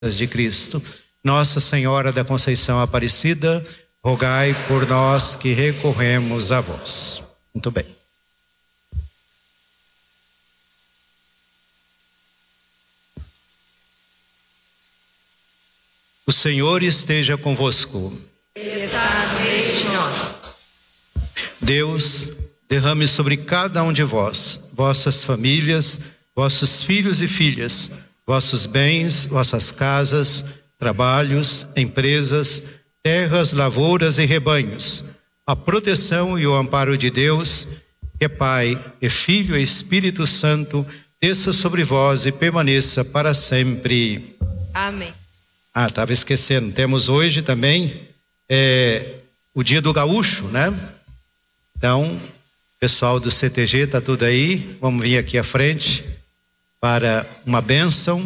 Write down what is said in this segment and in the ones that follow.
de Cristo. Nossa Senhora da Conceição Aparecida, rogai por nós que recorremos a vós. Muito bem. O Senhor esteja convosco. Ele está no meio de nós. Deus derrame sobre cada um de vós, vossas famílias, vossos filhos e filhas, vossos bens, vossas casas, trabalhos, empresas, terras, lavouras e rebanhos, a proteção e o amparo de Deus, que é Pai, e Filho e Espírito Santo, desça sobre vós e permaneça para sempre. Amém. Estava esquecendo, temos hoje também o dia do gaúcho, né? Então, pessoal do CTG está tudo aí, vamos vir aqui à frente para uma bênção,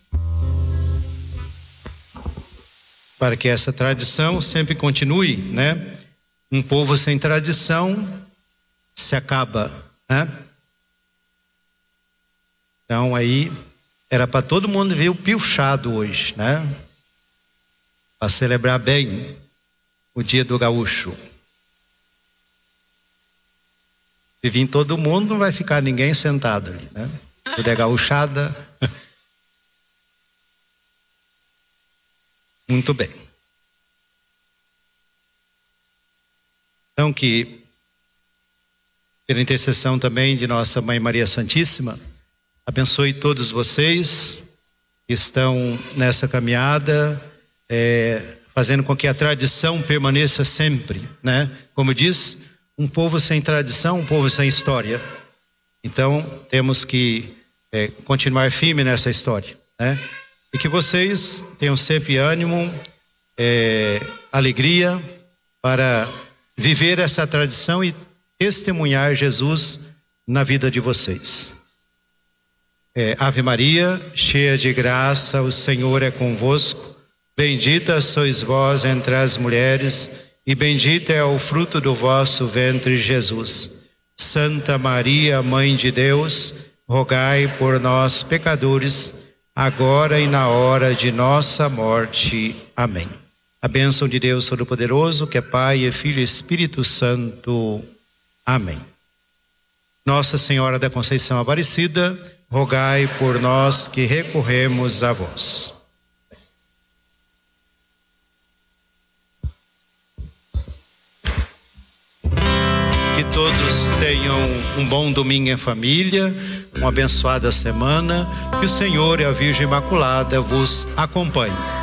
para que essa tradição sempre continue, né? Um povo sem tradição se acaba, né? Então aí era para todo mundo ver o piochado hoje, né? Para celebrar bem o dia do gaúcho. Se vir todo mundo, não vai ficar ninguém sentado ali, né? Tudo é gauchada. Muito bem. Então que, pela intercessão também de nossa Mãe Maria Santíssima, abençoe todos vocês que estão nessa caminhada, fazendo com que a tradição permaneça sempre, né? Como diz, um povo sem tradição, um povo sem história. Então, temos que continuar firme nessa história, né? E que vocês tenham sempre ânimo, alegria para viver essa tradição e testemunhar Jesus na vida de vocês. Ave Maria, cheia de graça, o Senhor é convosco. Bendita sois vós entre as mulheres, e bendito é o fruto do vosso ventre, Jesus. Santa Maria, Mãe de Deus, rogai por nós, pecadores, agora e na hora de nossa morte. Amém. A bênção de Deus Todo-Poderoso, que é Pai e Filho e Espírito Santo. Amém. Nossa Senhora da Conceição Aparecida, rogai por nós que recorremos a vós. Que todos tenham um bom domingo em família, uma abençoada semana, que o Senhor e a Virgem Imaculada vos acompanhem.